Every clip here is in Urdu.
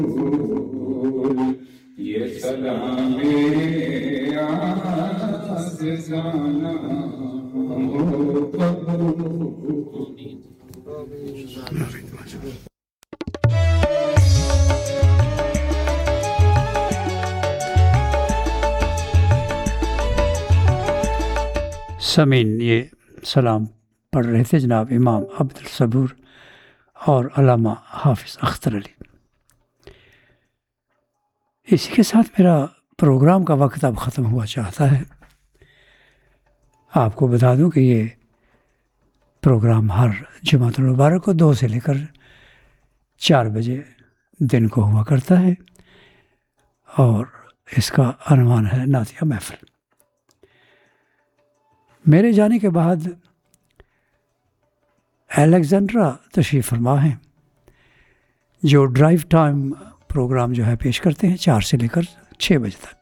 یہ سلام عاجزانہ ہو قبول. سامعین، یہ سلام پڑھ رہے تھے جناب امام عبدالصبور اور علامہ حافظ اختر علی. اسی کے ساتھ میرا پروگرام کا وقت اب ختم ہوا چاہتا ہے. آپ کو بتا دوں کہ یہ پروگرام ہر جمعۃ المبارک کو 2 سے لے کر 4 بجے دن کو ہوا کرتا ہے، اور اس کا عنوان ہے نعتیہ محفل. میرے جانے کے بعد الیگزینڈرا تشریف فرما ہیں، جو ڈرائیو ٹائم پروگرام جو ہے پیش کرتے ہیں 4 سے لے کر 6 بجے تک.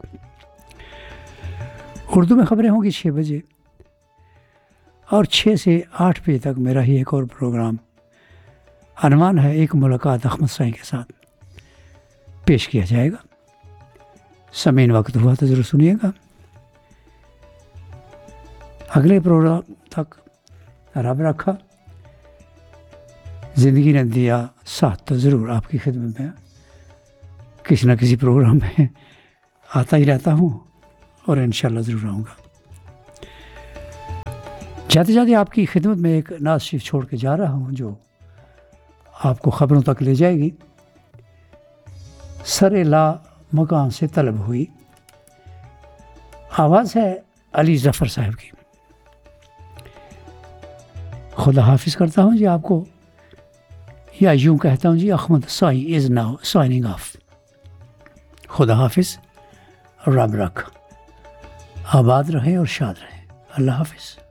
اردو میں خبریں ہوں گی 6 بجے، اور 6 سے 8 بجے تک میرا ہی ایک اور پروگرام، عنوان ہے ایک ملاقات احمد سائیں کے ساتھ، پیش کیا جائے گا. سامعین، وقت ہوا تو ضرور سنیے گا. اگلے پروگرام تک رب رکھا، زندگی نے دیا ساتھ تو ضرور آپ کی خدمت میں کسی نہ کسی پروگرام میں آتا ہی رہتا ہوں، اور انشاءاللہ ضرور آؤں گا. جاتے جاتے آپ کی خدمت میں ایک نعت شریف چھوڑ کے جا رہا ہوں، جو آپ کو خبروں تک لے جائے گی. سر لا مقام سے طلب ہوئی، آواز ہے علی ظفر صاحب کی. خدا حافظ کرتا ہوں جی آپ کو، یا یوں کہتا ہوں جی احمد سائی از ناؤ سائننگ آف. خدا حافظ، رب رکھ، آباد رہیں اور شاد رہیں. اللہ حافظ.